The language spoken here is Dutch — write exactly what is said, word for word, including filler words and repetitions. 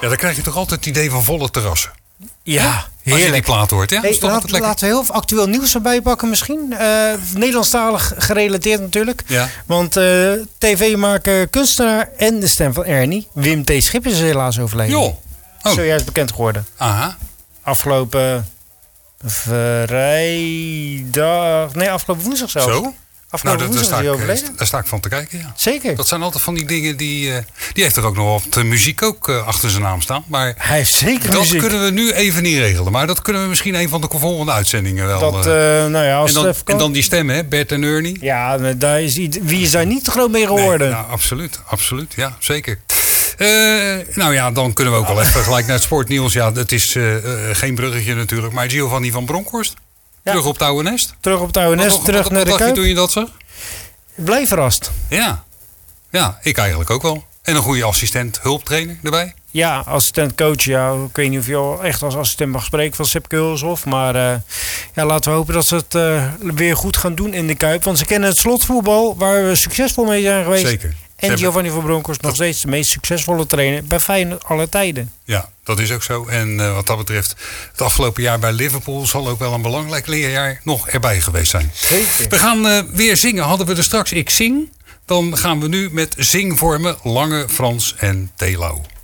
Ja, dan krijg je toch altijd het idee van volle terrassen. Ja, ja als je die plaat hoort. Ja? Hey, laat, laten we heel veel actueel nieuws erbij pakken misschien. Uh, Nederlandstalig gerelateerd natuurlijk. Ja. Want uh, tv-maker, kunstenaar en de stem van Ernie, Wim T. Schip, is helaas overleden. Joh. Oh. Zojuist bekend geworden. Aha. Afgelopen vrijdag... Nee, afgelopen woensdag zelfs. Zo? Afgelopen nou, woensdag is hij overleden. Daar, daar sta ik van te kijken, ja. Zeker. Dat zijn altijd van die dingen die... Uh, die heeft er ook nog wat muziek ook uh, achter zijn naam staan. Maar hij heeft zeker dat muziek. kunnen we nu even niet regelen. Maar dat kunnen we misschien een van de volgende uitzendingen wel... Dat, uh, nou ja, als en, dan, het en dan die stem, hè? Bert en Ernie. Ja, daar is, wie is daar niet te groot mee geworden? Nee, nou, absoluut, absoluut. Ja, zeker. Uh, nou ja, dan kunnen we ook wel even gelijk naar het sportnieuws. Ja, het is uh, uh, geen bruggetje natuurlijk. Maar Giovanni van Bronckhorst. Ja. Terug op het oude nest. Terug op het oude nest, wat, terug wat, naar wat de dacht Kuip. je toen je dat zag? Ik blijf verrast. Ja. Ja, ik eigenlijk ook wel. En een goede assistent, hulptrainer erbij. Ja, assistent coach. Ja, ik weet niet of je al echt als assistent mag spreken van Sepp Kulshoff. Maar uh, ja, laten we hopen dat ze het uh, weer goed gaan doen in de Kuip. Want ze kennen het slotvoetbal waar we succesvol mee zijn geweest. Zeker. En Giovanni van Bronckhorst nog steeds de meest succesvolle trainer bij Feyenoord alle tijden. Ja, dat is ook zo. En uh, wat dat betreft, het afgelopen jaar bij Liverpool zal ook wel een belangrijk leerjaar nog erbij geweest zijn. Zeker. We gaan uh, weer zingen. Hadden we er straks Ik Zing, dan gaan we nu met zingvormen Lange, Frans en Telau.